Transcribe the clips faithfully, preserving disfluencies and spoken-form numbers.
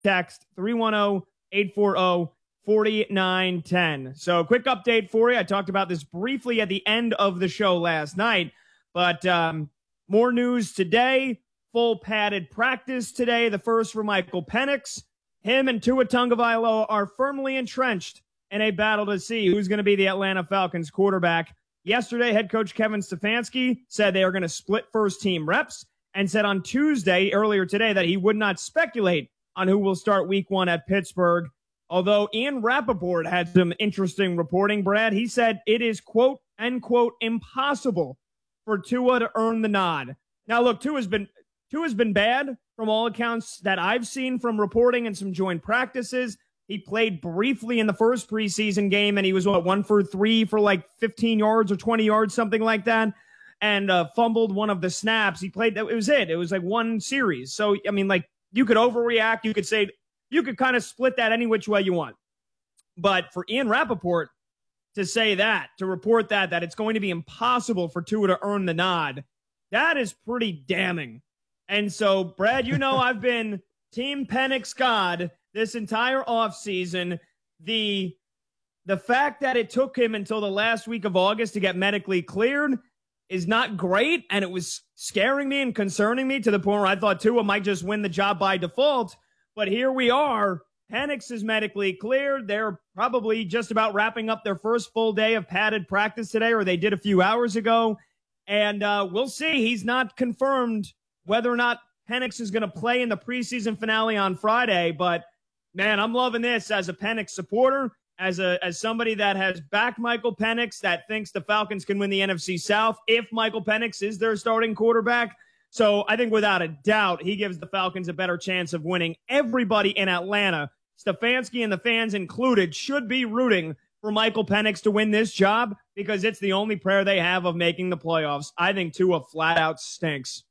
text three one zero, eight four zero, four nine one zero. So quick update for you. I talked about this briefly at the end of the show last night, but um, more news today. Full padded practice today. The first for Michael Penix. Him and Tua Tagovailoa are firmly entrenched in a battle to see who's going to be the Atlanta Falcons quarterback. Yesterday, head coach Kevin Stefanski said they are going to split first team reps and said on Tuesday, earlier today, that he would not speculate on who will start week one at Pittsburgh. Although Ian Rappaport had some interesting reporting, Brad, he said it is, quote, end quote, impossible for Tua to earn the nod. Now, look, Tua's been, Tua's been bad from all accounts that I've seen from reporting and some joint practices. He played briefly in the first preseason game, and he was, what, one for three for like fifteen yards or twenty yards, something like that, and uh, fumbled one of the snaps. He played, it was it. It was like one series. So, I mean, like, you could overreact. You could say, you could kind of split that any which way you want. But for Ian Rappaport to say that, to report that, that it's going to be impossible for Tua to earn the nod, that is pretty damning. And so, Brad, you know I've been Team Penix God this entire offseason. The, the fact that it took him until the last week of August to get medically cleared is not great, and it was scaring me and concerning me to the point where I thought Tua might just win the job by default. But here we are. Penix is medically cleared. They're probably just about wrapping up their first full day of padded practice today, or they did a few hours ago. And uh, we'll see. He's not confirmed whether or not Penix is going to play in the preseason finale on Friday. But, man, I'm loving this as a Penix supporter, as a as somebody that has backed Michael Penix, that thinks the Falcons can win the N F C South if Michael Penix is their starting quarterback. So I think without a doubt, he gives the Falcons a better chance of winning. Everybody in Atlanta, Stefanski and the fans included, should be rooting for Michael Penix to win this job because it's the only prayer they have of making the playoffs. I think Tua flat out stinks.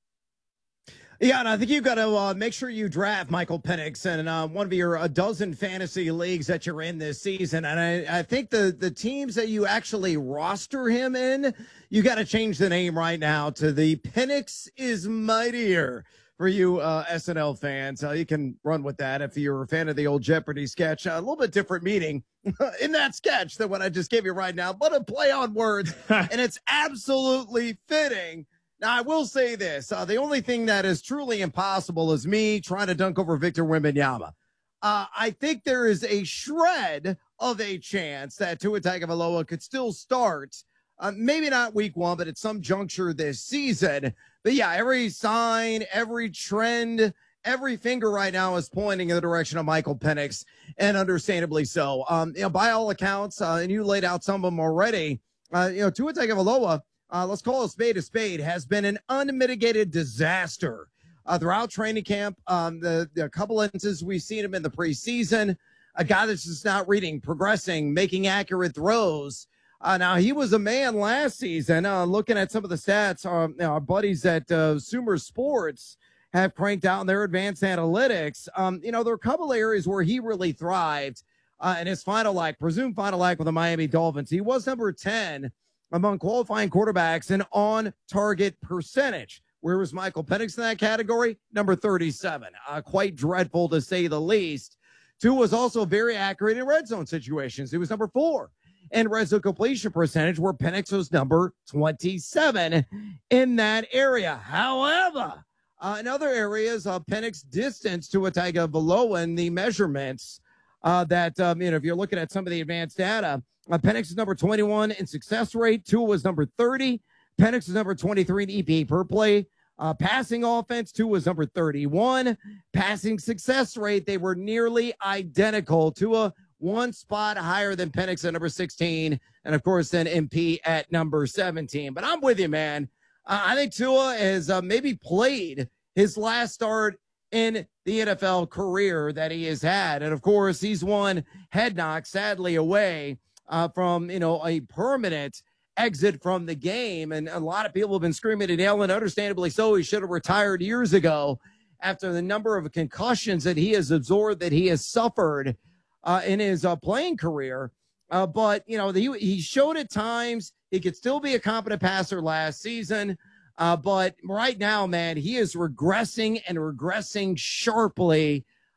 Yeah, and I think you've got to uh, make sure you draft Michael Penix in uh, one of your a dozen fantasy leagues that you're in this season. And I, I think the, the teams that you actually roster him in, you got to change the name right now to the Penix is Mightier for you uh, S N L fans. Uh, you can run with that if you're a fan of the old Jeopardy sketch. Uh, a little bit different meaning in that sketch than what I just gave you right now, but a play on words, and it's absolutely fitting. Now, I will say this. Uh, the only thing that is truly impossible is me trying to dunk over Victor Wembanyama. Uh, I think there is a shred of a chance that Tua Tagovailoa could still start. Uh, maybe not week one, but at some juncture this season. But, yeah, every sign, every trend, every finger right now is pointing in the direction of Michael Penix, and understandably so. Um, you know, by all accounts, uh, and you laid out some of them already, uh, you know, Tua Tagovailoa, Uh, let's call a spade a spade, has been an unmitigated disaster uh, throughout training camp. Um, the, the couple instances we've seen him in the preseason, a guy that's just not reading, progressing, making accurate throws. Uh, now, he was a man last season. Uh, looking at some of the stats, uh, you know, our buddies at uh, Sumer Sports have cranked out their advanced analytics. Um, you know, there are a couple areas where he really thrived uh, in his final act, presumed final act with the Miami Dolphins. He was number ten among qualifying quarterbacks in on-target percentage. Where was Michael Penix in that category? Number thirty-seven. Uh, quite dreadful, to say the least. Tua was also very accurate in red zone situations. He was number four in red zone completion percentage, where Penix was number twenty-seven in that area. However, uh, in other areas, uh, Penix distance to Tua Tagovailoa in the measurements uh, that, um, you know, if you're looking at some of the advanced data, Uh, Penix is number twenty-one in success rate. Tua was number thirty. Penix is number twenty-three in E P A per play. Uh, passing offense, Tua was number thirty-one. Passing success rate, they were nearly identical. Tua one spot higher than Penix at number sixteen. And, of course, then M P at number seventeen. But I'm with you, man. Uh, I think Tua has uh, maybe played his last start in the N F L career that he has had. And, of course, he's one head knock, sadly, away Uh, from, you know, a permanent exit from the game. And a lot of people have been screaming at Allen, understandably so. He should have retired years ago after the number of concussions that he has absorbed, that he has suffered uh, in his uh, playing career. Uh, but, you know, he, he showed at times he could still be a competent passer last season. Uh, but right now, man, he is regressing and regressing sharply.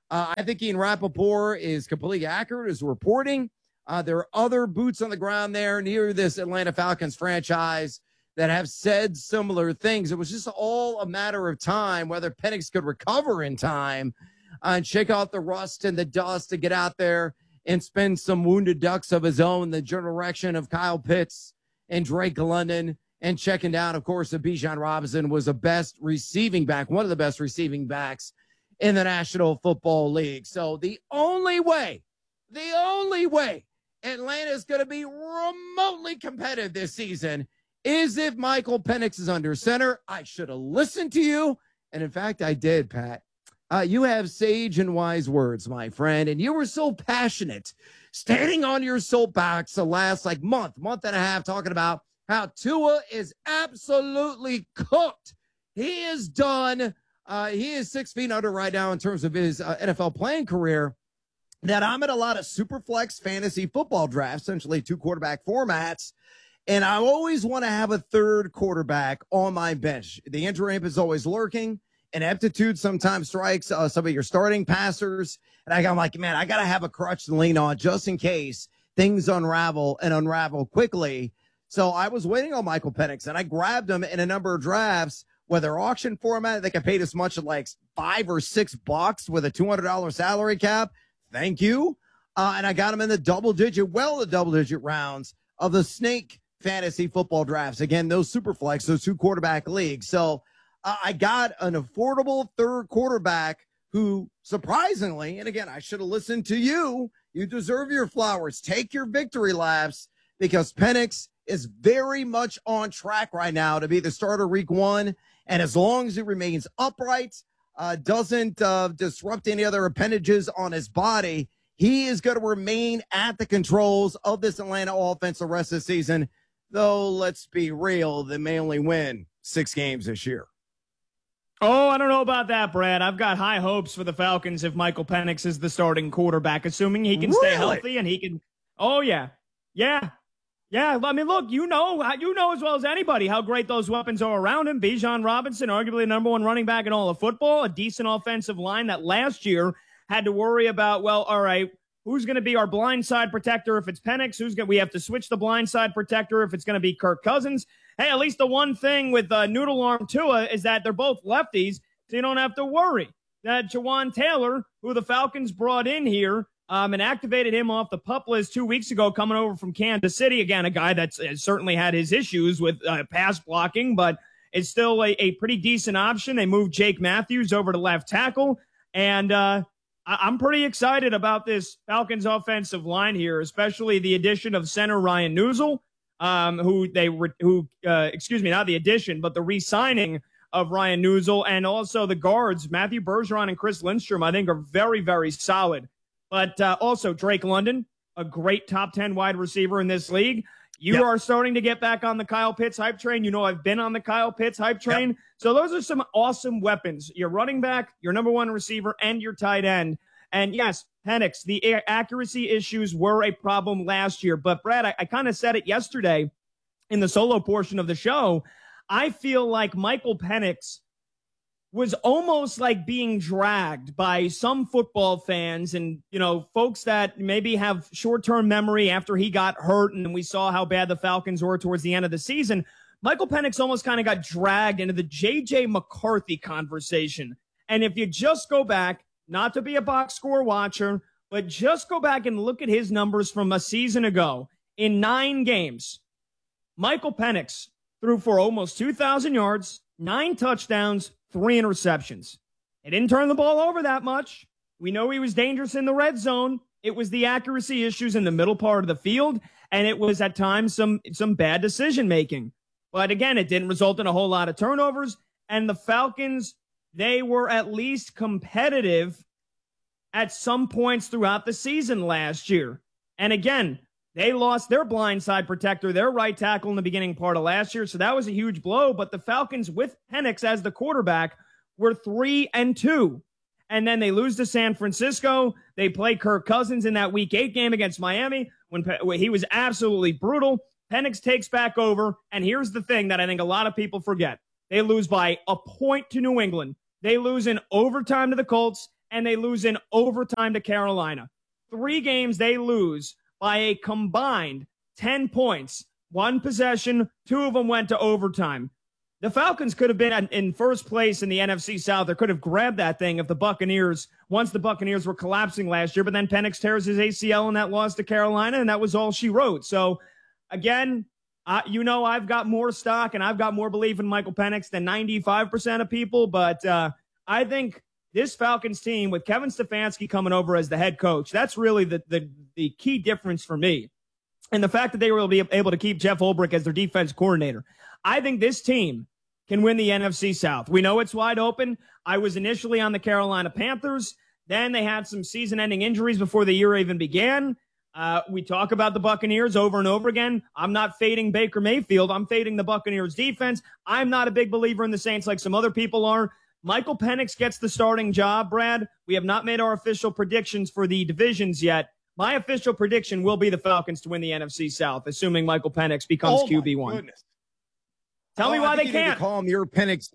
Uh, I think Ian Rappaport is completely accurate as reporting. Uh, there are other boots on the ground there near this Atlanta Falcons franchise that have said similar things. It was just all a matter of time whether Penix could recover in time uh, and shake off the rust and the dust to get out there and spend some wounded ducks of his own, the direction of Kyle Pitts and Drake London, and checking down, of course, that Bijan Robinson was the best receiving back, one of the best receiving backs in the National Football League. So the only way, the only way Atlanta is going to be remotely competitive this season is if Michael Penix is under center. I should have listened to you. And in fact, I did, Pat. Uh, you have sage and wise words, my friend. And you were so passionate standing on your soapbox the last like month, month and a half, talking about how Tua is absolutely cooked. He is done. Uh, he is six feet under right now in terms of his uh, N F L playing career. That I'm in a lot of super flex fantasy football drafts, essentially two quarterback formats. And I always want to have a third quarterback on my bench. The injury ramp is always lurking. Ineptitude sometimes strikes uh, some of your starting passers. And I, I'm like, man, I got to have a crutch to lean on just in case things unravel and unravel quickly. So I was waiting on Michael Penix, and I grabbed him in a number of drafts, whether auction format, they could pay as much as like five or six bucks with a two hundred dollars salary cap. Thank you. Uh, and I got him in the double digit, well, the double digit rounds of the Snake fantasy football drafts. Again, those super flex, those two quarterback leagues. So uh, I got an affordable third quarterback who surprisingly, and again, I should have listened to you. You deserve your flowers. Take your victory laps because Penix is very much on track right now to be the starter week one. And as long as it remains upright, uh, doesn't uh, disrupt any other appendages on his body, he is going to remain at the controls of this Atlanta offense the rest of the season. Though, let's be real, they may only win six games this year. Oh, I don't know about that, Brad. I've got high hopes for the Falcons if Michael Penix is the starting quarterback, assuming he can Really? stay healthy and he can. Oh, yeah. Yeah. Yeah, I mean, look, you know, you know as well as anybody how great those weapons are around him. Bijan Robinson, arguably the number one running back in all of football, a decent offensive line that last year had to worry about, well, all right, who's going to be our blindside protector if it's Penix? Who's going? We have to switch the blindside protector if it's going to be Kirk Cousins. Hey, at least the one thing with uh, Noodle Arm Tua is that they're both lefties, so you don't have to worry. That Jawan Taylor, who the Falcons brought in here, Um, and activated him off the PUP list two weeks ago, coming over from Kansas City. Again, a guy that's uh, certainly had his issues with uh, pass blocking, but it's still a, a pretty decent option. They moved Jake Matthews over to left tackle, and uh, I- I'm pretty excited about this Falcons offensive line here, especially the addition of center Ryan Nuzul, um, who they re- who uh, excuse me, not the addition, but the re-signing of Ryan Nuzul, and also the guards Matthew Bergeron and Chris Lindstrom. I think are very very solid. But uh, also Drake London, a great top ten wide receiver in this league. You yep. are starting to get back on the Kyle Pitts hype train. You know I've been on the Kyle Pitts hype train. Yep. So those are some awesome weapons. Your running back, your number one receiver, and your tight end. And yes, Penix, the accuracy issues were a problem last year. But Brad, I, I kind of said it yesterday in the solo portion of the show. I feel like Michael Penix was almost like being dragged by some football fans and, you know, folks that maybe have short-term memory after he got hurt and we saw how bad the Falcons were towards the end of the season. Michael Penix almost kind of got dragged into the J J McCarthy conversation. And if you just go back, not to be a box score watcher, but just go back and look at his numbers from a season ago. In nine games, Michael Penix threw for almost two thousand yards, nine touchdowns, three interceptions. He didn't turn the ball over that much. We know he was dangerous in the red zone. It was the accuracy issues in the middle part of the field, and it was at times some, some bad decision-making. But again, it didn't result in a whole lot of turnovers, and the Falcons, they were at least competitive at some points throughout the season last year. And again, they lost their blindside protector, their right tackle in the beginning part of last year, so that was a huge blow. But the Falcons, with Penix as the quarterback, were three and two. And then they lose to San Francisco. They play Kirk Cousins in that Week Eight game against Miami when, when he was absolutely brutal. Penix takes back over, and here's the thing that I think a lot of people forget: they lose by a point to New England. They lose in overtime to the Colts, and they lose in overtime to Carolina. Three games they lose by a combined ten points. One possession, two of them went to overtime. The Falcons could have been in first place in the N F C South. They could have grabbed that thing if the Buccaneers, once the Buccaneers were collapsing last year, but then Penix tears his A C L in that loss to Carolina, and that was all she wrote. So, again, uh, you know I've got more stock and I've got more belief in Michael Penix than ninety-five percent of people, but uh, I think this Falcons team with Kevin Stefanski coming over as the head coach, that's really the, the, the key difference for me. And the fact that they will be able to keep Jeff Ulbrich as their defense coordinator. I think this team can win the N F C South. We know it's wide open. I was initially on the Carolina Panthers. Then they had some season-ending injuries before the year even began. Uh, we talk about the Buccaneers over and over again. I'm not fading Baker Mayfield. I'm fading the Buccaneers defense. I'm not a big believer in the Saints like some other people are. Michael Penix gets the starting job, Brad. We have not made our official predictions for the divisions yet. My official prediction will be the Falcons to win the N F C South, assuming Michael Penix becomes oh Q B one. Goodness. Tell oh, me why I think they you can't. Need to calm your Penix.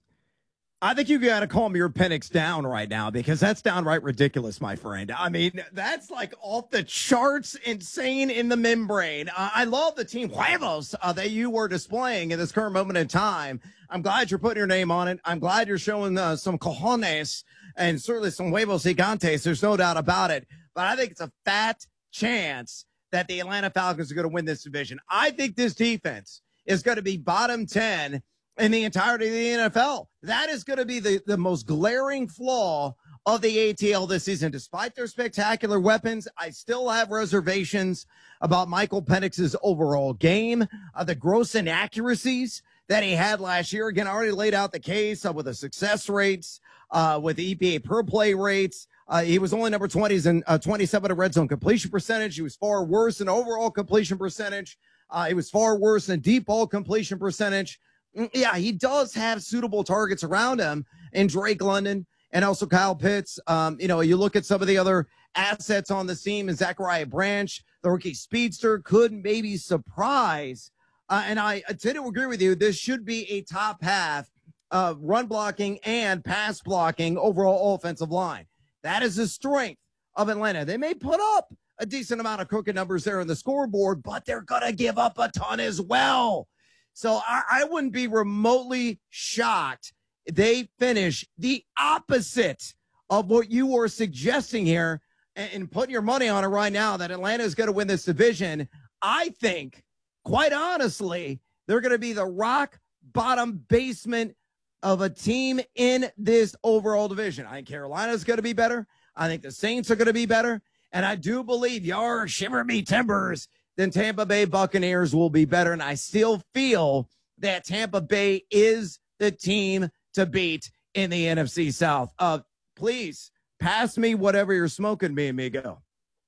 I think you got to calm your Penix down right now because that's downright ridiculous, my friend. I mean, that's like off the charts, insane in the membrane. Uh, I love the team huevos uh, that you were displaying in this current moment in time. I'm glad you're putting your name on it. I'm glad you're showing uh, some cojones and certainly some huevos gigantes. There's no doubt about it. But I think it's a fat chance that the Atlanta Falcons are going to win this division. I think this defense is going to be bottom ten in the entirety of the N F L. That is going to be the, the most glaring flaw of the A T L this season. Despite their spectacular weapons, I still have reservations about Michael Penix's overall game, uh, the gross inaccuracies that he had last year. Again, I already laid out the case uh, with the success rates, uh, with the E P A per play rates. Uh, he was only number twenties and uh, twenty-seven in red zone completion percentage. He was far worse in overall completion percentage. Uh, he was far worse in deep ball completion percentage. Yeah, he does have suitable targets around him in Drake London and also Kyle Pitts. Um, you know, you look at some of the other assets on the team, and Zachariah Branch, the rookie speedster, could maybe surprise. Uh, and I, I tend to agree with you. This should be a top half of run blocking and pass blocking overall offensive line. That is the strength of Atlanta. They may put up a decent amount of crooked numbers there on the scoreboard, but they're going to give up a ton as well. So I, I wouldn't be remotely shocked if they finish the opposite of what you were suggesting here and, and putting your money on it right now that Atlanta is going to win this division. I think, quite honestly, they're going to be the rock bottom basement of a team in this overall division. I think Carolina's going to be better. I think the Saints are going to be better. And I do believe your shiver me timbers, then Tampa Bay Buccaneers will be better. And I still feel that Tampa Bay is the team to beat in the N F C South. Uh, please pass me whatever you're smoking, me amigo.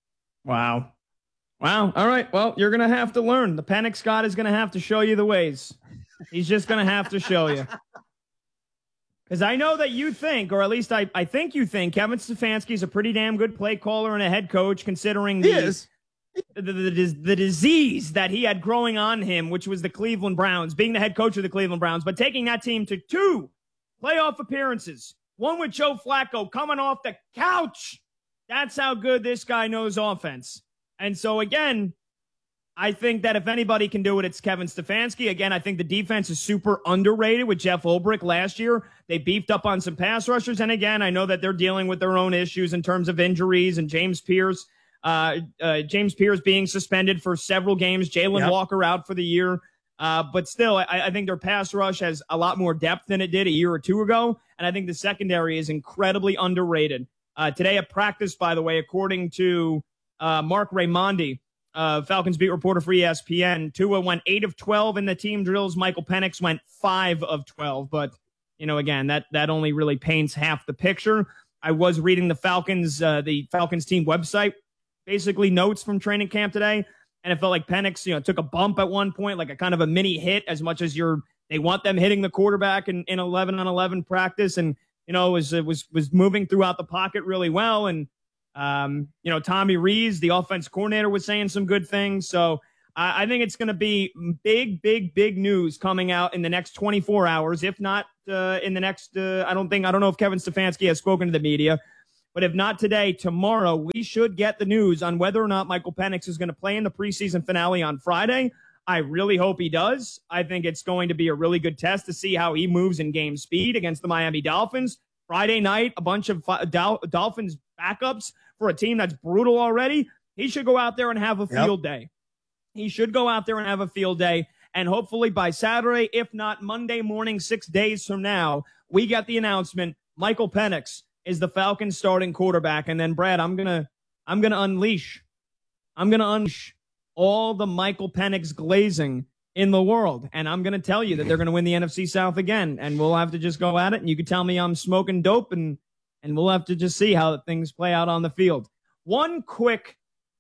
Wow. Wow. All right. Well, you're going to have to learn. The Panic Scott is going to have to show you the ways. He's just going to have to show you. Because I know that you think, or at least I, I think you think, Kevin Stefanski is a pretty damn good play caller and a head coach, considering the, he is. The, the, the, the disease that he had growing on him, which was the Cleveland Browns, being the head coach of the Cleveland Browns, but taking that team to two playoff appearances, one with Joe Flacco coming off the couch. That's how good this guy knows offense. And so, again, I think that if anybody can do it, it's Kevin Stefanski. Again, I think the defense is super underrated with Jeff Ulbrich last year. They beefed up on some pass rushers. And again, I know that they're dealing with their own issues in terms of injuries and James Pierce, uh, uh, James Pierce being suspended for several games, Jalen yep. Walker out for the year. Uh, but still, I, I think their pass rush has a lot more depth than it did a year or two ago. And I think the secondary is incredibly underrated. Uh, today at practice, by the way, according to uh, Mark Raimondi, Uh, Falcons beat reporter for E S P N, Tua went eight of twelve in the team drills. Michael Penix went five of twelve. But, you know, again, that, that only really paints half the picture. I was reading the Falcons, uh, the Falcons team website, basically notes from training camp today. And it felt like Penix, you know, took a bump at one point, like a kind of a mini hit, as much as you're, they want them hitting the quarterback in, in eleven on eleven practice. And, you know, was, it was, was moving throughout the pocket really well. And, Um, you know, Tommy Rees, the offense coordinator, was saying some good things. So I, I think it's going to be big, big, big news coming out in the next twenty-four hours. If not uh, in the next, uh, I don't think, I don't know if Kevin Stefanski has spoken to the media, But if not today, tomorrow, we should get the news on whether or not Michael Penix is going to play in the preseason finale on Friday. I really hope he does. I think it's going to be a really good test to see how he moves in game speed against the Miami Dolphins. Friday night, a bunch of Dol- Dolphins backups for a team that's brutal already. He should go out there and have a field yep. day. He should go out there and have a field day. And hopefully by Saturday, if not Monday morning, six days from now, we get the announcement, Michael Penix is the Falcons starting quarterback. And then, Brad, I'm going to I'm gonna unleash. I'm going to unleash all the Michael Penix glazing in the world. And I'm going to tell you that they're going to win the N F C South again. And we'll have to just go at it. And you can tell me I'm smoking dope. And, and we'll have to just see how things play out on the field. One quick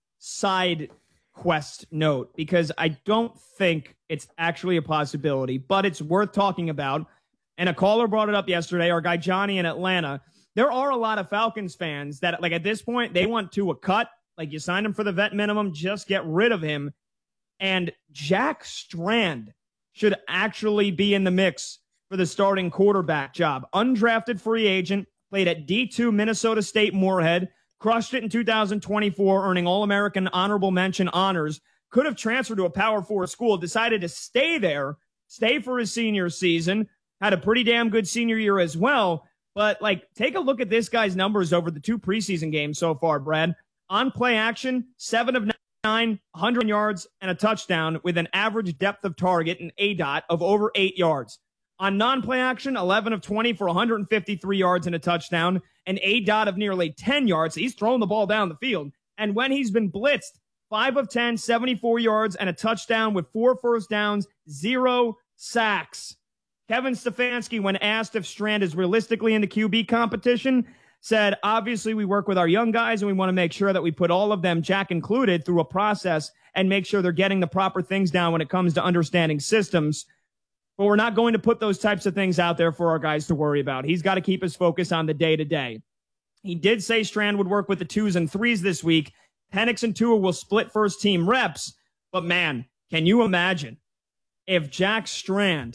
side quest note, because I don't think it's actually a possibility, but it's worth talking about. And a caller brought it up yesterday, our guy Johnny in Atlanta. There are a lot of Falcons fans that, like, at this point, they want to a cut. Like, you signed him for the vet minimum, just get rid of him. And Jack Strand should actually be in the mix for the starting quarterback job. Undrafted free agent, played at D two Minnesota State Moorhead, crushed it in two thousand twenty-four, earning All-American honorable mention honors, could have transferred to a Power Four school, decided to stay there, stay for his senior season, had a pretty damn good senior year as well. But, like, take a look at this guy's numbers over the two preseason games so far, Brad. On play action, seven of nine, one hundred yards and a touchdown with an average depth of target, an A DOT, of over eight yards. On non-play action, eleven of twenty for one hundred fifty-three yards and a touchdown, an A DOT of nearly ten yards. He's throwing the ball down the field. And when he's been blitzed, five of ten, seventy-four yards and a touchdown with four first downs, zero sacks. Kevin Stefanski, when asked if Strand is realistically in the Q B competition, said, obviously we work with our young guys and we want to make sure that we put all of them, Jack included, through a process and make sure they're getting the proper things down when it comes to understanding systems. But we're not going to put those types of things out there for our guys to worry about. He's got to keep his focus on the day-to-day. He did say Strand would work with the twos and threes this week. Penix and Tua will split first-team reps. But, man, can you imagine if Jack Strand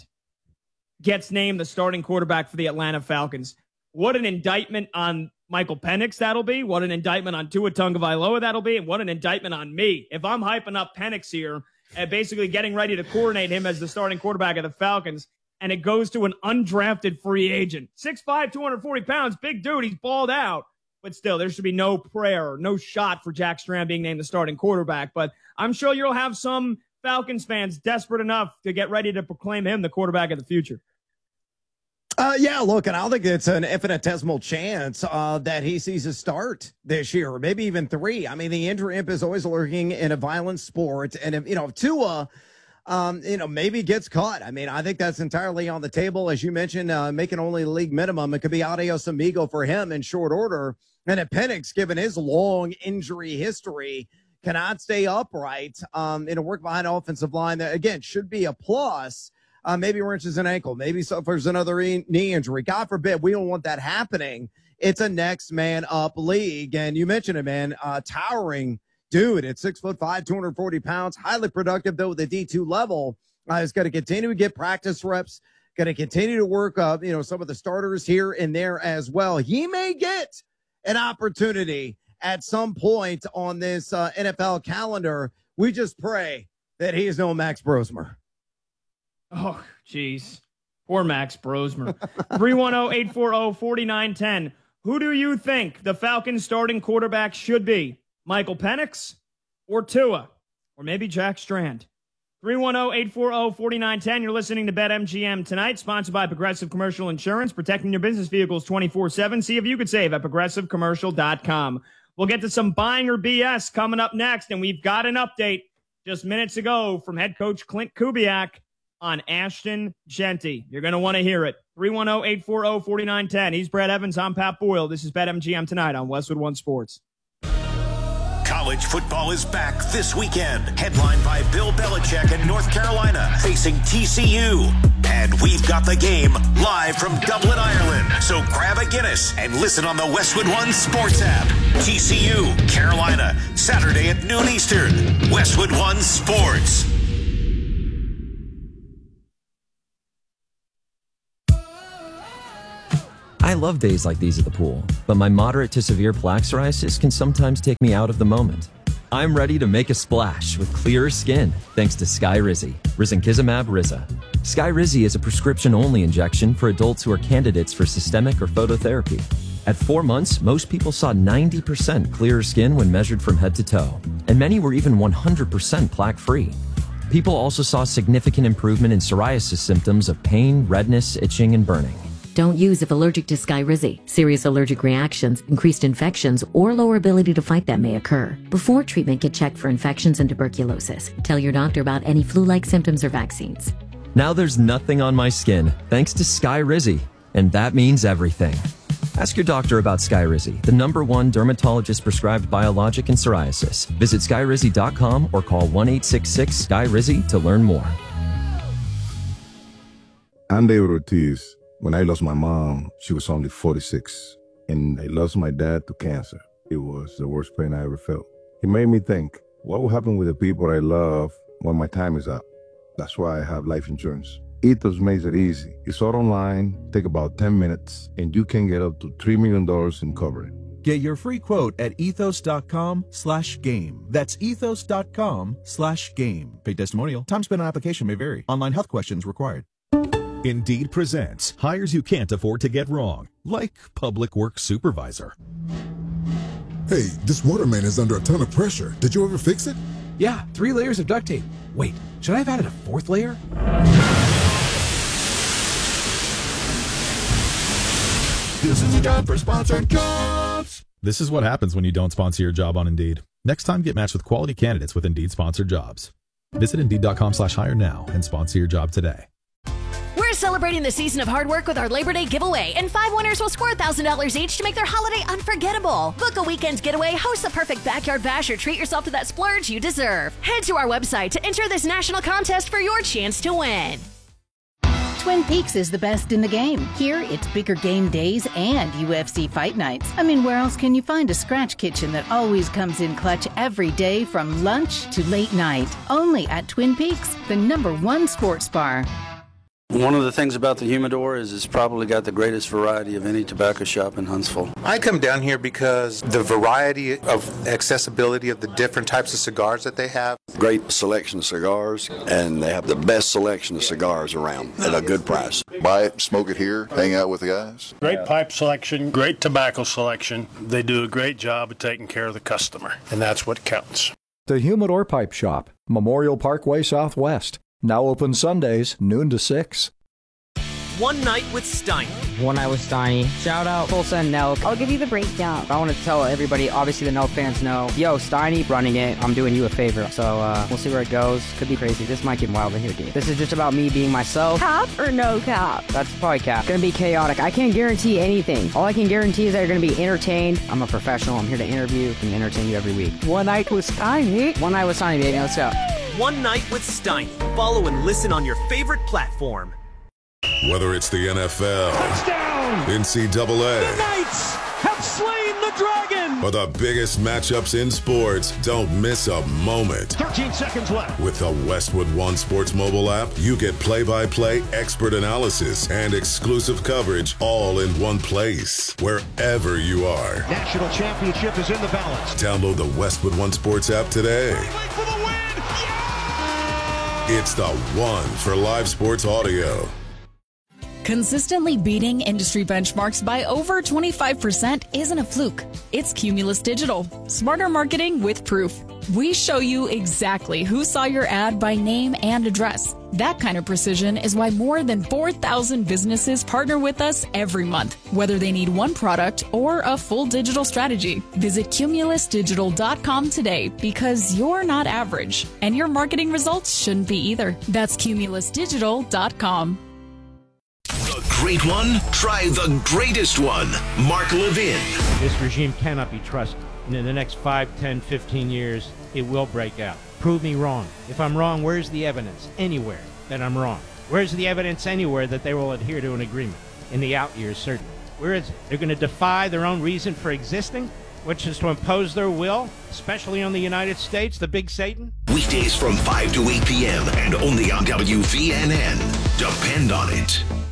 gets named the starting quarterback for the Atlanta Falcons? What an indictment on Michael Penix that'll be. What an indictment on Tua Tagovailoa that'll be. And what an indictment on me. If I'm hyping up Penix here and basically getting ready to coordinate him as the starting quarterback of the Falcons, and it goes to an undrafted free agent. six five, two hundred forty pounds, big dude, he's balled out. But still, there should be no prayer, no shot for Jack Strand being named the starting quarterback. But I'm sure you'll have some Falcons fans desperate enough to get ready to proclaim him the quarterback of the future. Uh, yeah, look, and I don't think it's an infinitesimal chance uh, that he sees a start this year, or maybe even three. I mean, the injury imp is always lurking in a violent sport. And, if, you know, if Tua, um, you know, maybe gets cut, I mean, I think that's entirely on the table. As you mentioned, uh, making only league minimum, it could be adios amigo for him in short order. And if Penix, given his long injury history, cannot stay upright um, in a work behind offensive line, that, again, should be a plus. Uh, maybe wrenches an ankle, maybe suffers another e- knee injury. God forbid, we don't want that happening. It's a next man up league. And you mentioned it, man, uh, towering dude at six foot five, two hundred forty pounds, highly productive though at the D two level. Uh, he's going to continue to get practice reps, going to continue to work up, you know, some of the starters here and there as well. He may get an opportunity at some point on this uh, N F L calendar. We just pray that he is no Max Brosmer. Oh, jeez. Poor Max Brosmer. three one zero, eight four zero, four nine one zero. Who do you think the Falcons starting quarterback should be? Michael Penix or Tua? Or maybe Jack Strand? three one zero, eight four zero, four nine one zero. You're listening to BetMGM tonight, sponsored by Progressive Commercial Insurance, protecting your business vehicles twenty-four seven. See if you could save at progressive commercial dot com. We'll get to some buying or B S coming up next, and we've got an update just minutes ago from head coach Clint Kubiak on Ashton Jeanty. You're going to want to hear it. three one zero, eight four zero, four nine one zero. He's Brad Evans. I'm Pat Boyle. This is BetMGM tonight on Westwood One Sports. College football is back this weekend. Headlined by Bill Belichick in North Carolina, facing T C U. And we've got the game live from Dublin, Ireland. So grab a Guinness and listen on the Westwood One Sports app. T C U, Carolina, Saturday at noon Eastern. Westwood One Sports. I love days like these at the pool, but my moderate to severe plaque psoriasis can sometimes take me out of the moment. I'm ready to make a splash with clearer skin thanks to Skyrizi, risankizumab Riza. Skyrizi is a prescription-only injection for adults who are candidates for systemic or phototherapy. At four months, most people saw ninety percent clearer skin when measured from head to toe, and many were even one hundred percent plaque-free. People also saw significant improvement in psoriasis symptoms of pain, redness, itching, and burning. Don't use if allergic to Skyrizi. Serious allergic reactions, increased infections, or lower ability to fight them may occur. Before treatment, get checked for infections and tuberculosis. Tell your doctor about any flu-like symptoms or vaccines. Now there's nothing on my skin thanks to Skyrizi, and that means everything. Ask your doctor about Skyrizi, the number one dermatologist-prescribed biologic in psoriasis. Visit skyrizi dot com or call one eight six six Skyrizi to learn more. I'm David Ortiz. When I lost my mom, she was only forty-six, and I lost my dad to cancer. It was the worst pain I ever felt. It made me think, what will happen with the people I love when my time is up? That's why I have life insurance. Ethos makes it easy. It's all online, take about ten minutes, and you can get up to three million dollars in coverage. Get your free quote at ethos.com slash game. That's ethos.com slash game. Paid testimonial. Time spent on application may vary. Online health questions required. Indeed presents hires you can't afford to get wrong, like public works supervisor. Hey, this water main is under a ton of pressure. Did you ever fix it? Yeah, three layers of duct tape. Wait, should I have added a fourth layer? This is a job for sponsored jobs. This is what happens when you don't sponsor your job on Indeed. Next time, get matched with quality candidates with Indeed sponsored jobs. Visit Indeed.com slash hire now and sponsor your job today. We're celebrating the season of hard work with our Labor Day giveaway, and five winners will score one thousand dollars each to make their holiday unforgettable. Book a weekend getaway, host the perfect backyard bash, or treat yourself to that splurge you deserve. Head to our website to enter this national contest for your chance to win. Twin Peaks is the best in the game. Here, it's bigger game days and U F C fight nights. I mean, where else can you find a scratch kitchen that always comes in clutch every day from lunch to late night? Only at Twin Peaks, the number one sports bar. One of the things about the Humidor is it's probably got the greatest variety of any tobacco shop in Huntsville. I come down here because the variety of accessibility of the different types of cigars that they have. Great selection of cigars, and they have the best selection of cigars around at a good price. Buy it, smoke it here, hang out with the guys. Great pipe selection, great tobacco selection. They do a great job of taking care of the customer, and that's what counts. The Humidor Pipe Shop, Memorial Parkway Southwest. Now open Sundays, noon to six. One Night with Steiny. One Night with Steiny. Shout out Tulsa and Nelk. I'll give you the breakdown. I want to tell everybody, obviously the Nelk fans know, yo, Steiny running it, I'm doing you a favor. So uh, we'll see where it goes. Could be crazy. This might get wild in here, dude. This is just about me being myself. Cap or no cap? That's probably cap. It's gonna be chaotic. I can't guarantee anything. All I can guarantee is that you're gonna be entertained. I'm a professional. I'm here to interview and entertain you every week. One Night with Steiny. One Night with Steiny, baby. Let's go. One Night with Steiny. Follow and listen on your favorite platform. Whether it's the N F L, touchdown, N C double A, the Knights have slain the dragon, or the biggest matchups in sports, don't miss a moment. thirteen seconds left. With the Westwood One Sports mobile app, you get play-by-play expert analysis and exclusive coverage all in one place, wherever you are. National championship is in the balance. Download the Westwood One Sports app today. For the win. Yeah! It's the one for live sports audio. Consistently beating industry benchmarks by over twenty-five percent isn't a fluke. It's Cumulus Digital. Smarter marketing with proof. We show you exactly who saw your ad by name and address. That kind of precision is why more than four thousand businesses partner with us every month, whether they need one product or a full digital strategy. Visit cumulus digital dot com today because you're not average, and your marketing results shouldn't be either. That's cumulus digital dot com. The great one? Try the greatest one. Mark Levin. This regime cannot be trusted. And in the next five, ten, fifteen years, it will break out. Prove me wrong. If I'm wrong, where's the evidence? Anywhere that I'm wrong. Where's the evidence anywhere that they will adhere to an agreement? In the out years, certainly. Where is it? They're going to defy their own reason for existing, which is to impose their will, especially on the United States, the big Satan? Weekdays from five to eight p.m. and only on W V N N. Depend on it.